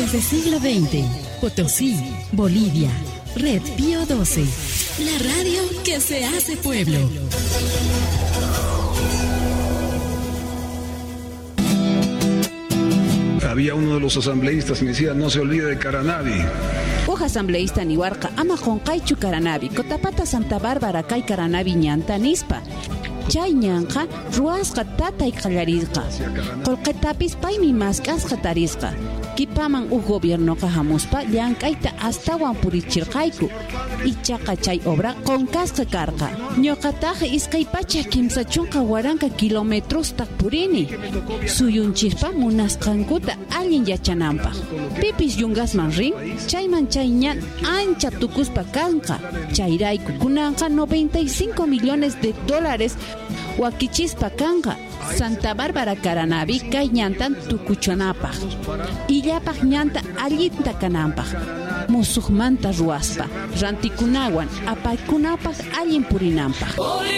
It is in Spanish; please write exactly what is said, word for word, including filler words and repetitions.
Desde siglo veinte, Potosí, Bolivia, Red Pío doce, la radio que se hace pueblo. Había uno de los asambleístas que me decía, no se olvide de Caranavi. Uja asambleísta niwarqa ama qonqaychu Caranavi, Cotapata Santa Bárbara kay Caranavi ñanta nispa. Chay ñanqa ruasqa tatay qallarisqa. Qolqetapis paymi mask'asqa tarisqa. Kipaman uj gobiernoqa hamuspa llank'ayta astawan purichirqayku. Ichaqa chay obra qonqasqa karqa. Ñuqataqa iskay pacha kimsa chunqa waranqa kilometrostaq purini. Suyunchikpa munasqankuta allin yachananpaq. Pipis yungasman rin, chayman chay ñan ancha tukuspa kanqa. Chayrayku kunanqa noventa y cinco millones de dólares wakichispa kanqa. Santa Bárbara Caranavi kay ñantan tukuchonapaq. Illapaq ñanta allinta kananpaq. Musuqmanta ruaspa, rantikunawan apaykunapaq allin purinanpaq.